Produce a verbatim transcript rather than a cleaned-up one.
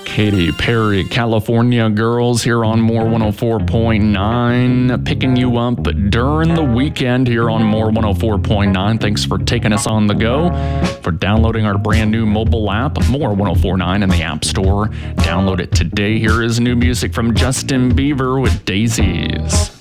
Katy Perry, California Girls here on More one oh four point nine, picking you up during the weekend here on More one oh four point nine. Thanks for taking us on the go, for downloading our brand new mobile app, More one oh four point nine in the App Store. Download it today. Here is new music from Justin Bieber with Daisies.